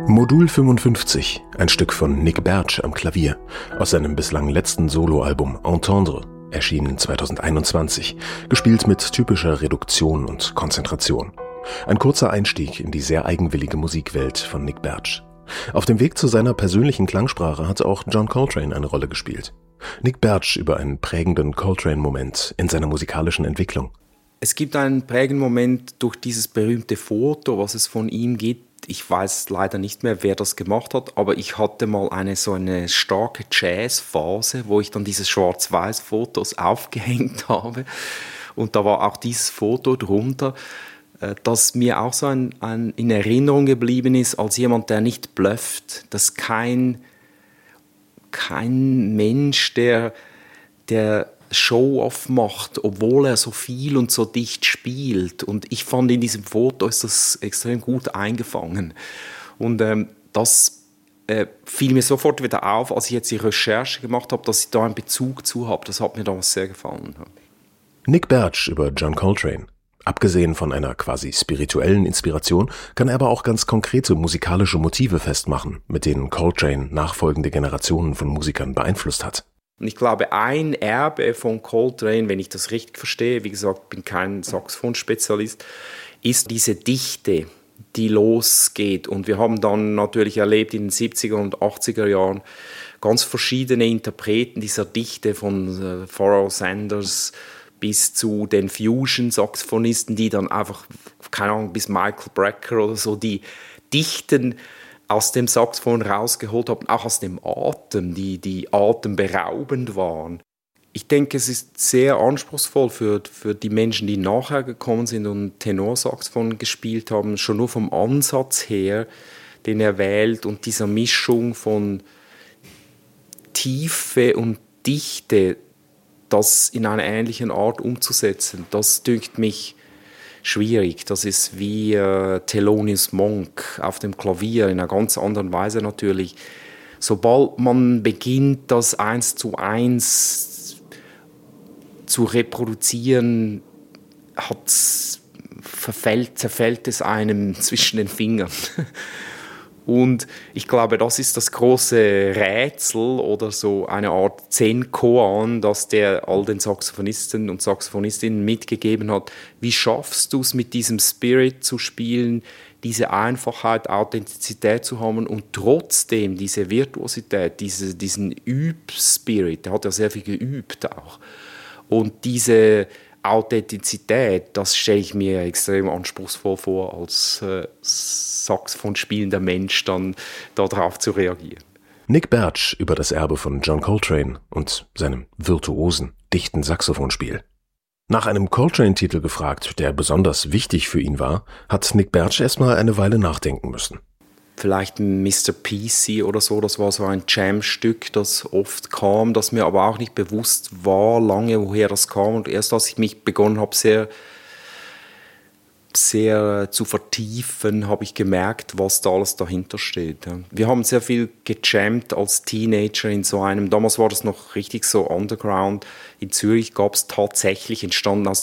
Modul 55, ein Stück von Nick Bertsch am Klavier, aus seinem bislang letzten Soloalbum Entendre, erschienen 2021, gespielt mit typischer Reduktion und Konzentration. Ein kurzer Einstieg in die sehr eigenwillige Musikwelt von Nick Bertsch. Auf dem Weg zu seiner persönlichen Klangsprache hat auch John Coltrane eine Rolle gespielt. Nick Bertsch über einen prägenden Coltrane-Moment in seiner musikalischen Entwicklung. Es gibt einen prägenden Moment durch dieses berühmte Foto, was es von ihm gibt. Ich weiß leider nicht mehr, wer das gemacht hat, aber ich hatte mal eine starke Jazz-Phase, wo ich dann diese Schwarz-Weiß-Fotos aufgehängt habe. Und da war auch dieses Foto drunter, das mir auch so in Erinnerung geblieben ist, als jemand, der nicht blufft. Dass kein Mensch, der Show-off macht, obwohl er so viel und so dicht spielt. Und ich fand, in diesem Foto ist das extrem gut eingefangen. Und das fiel mir sofort wieder auf, als ich jetzt die Recherche gemacht habe, dass ich da einen Bezug zu habe. Das hat mir damals sehr gefallen. Nick Bertsch über John Coltrane. Abgesehen von einer quasi spirituellen Inspiration kann er aber auch ganz konkrete musikalische Motive festmachen, mit denen Coltrane nachfolgende Generationen von Musikern beeinflusst hat. Und ich glaube, ein Erbe von Coltrane, wenn ich das richtig verstehe, wie gesagt, bin kein Saxophonspezialist, ist diese Dichte, die losgeht. Und wir haben dann natürlich erlebt in den 70er und 80er Jahren ganz verschiedene Interpreten dieser Dichte, von Pharoah Sanders bis zu den Fusion-Saxophonisten, die dann einfach, keine Ahnung, bis Michael Brecker oder so, die Dichten aus dem Saxophon rausgeholt haben, auch aus dem Atem, die atemberaubend waren. Ich denke, es ist sehr anspruchsvoll für die Menschen, die nachher gekommen sind und Tenorsaxophon gespielt haben, schon nur vom Ansatz her, den er wählt und dieser Mischung von Tiefe und Dichte, das in einer ähnlichen Art umzusetzen. Das dünkt mich schwierig. Das ist wie Thelonious Monk auf dem Klavier, in einer ganz anderen Weise natürlich. Sobald man beginnt, das 1:1 zu reproduzieren, zerfällt es einem zwischen den Fingern. Und ich glaube, das ist das große Rätsel oder so eine Art Zen-Koan, das der all den Saxophonisten und Saxophonistinnen mitgegeben hat. Wie schaffst du es, mit diesem Spirit zu spielen, diese Einfachheit, Authentizität zu haben und trotzdem diese Virtuosität, diesen Üb-Spirit, der hat ja sehr viel geübt auch. Und diese Authentizität, das stelle ich mir extrem anspruchsvoll vor, als Saxophon spielender Mensch dann darauf zu reagieren. Nick Bertsch über das Erbe von John Coltrane und seinem virtuosen, dichten Saxophonspiel. Nach einem Coltrane-Titel gefragt, der besonders wichtig für ihn war, hat Nick Bertsch erstmal eine Weile nachdenken müssen. Vielleicht Mr. PC oder so, das war so ein Jam-Stück, das oft kam, das mir aber auch nicht bewusst war, lange woher das kam. Und erst als ich mich begonnen habe, sehr zu vertiefen, habe ich gemerkt, was da alles dahinter steht. Wir haben sehr viel gejammt als Teenager in so einem, damals war das noch richtig so underground, in Zürich gab es tatsächlich, entstanden aus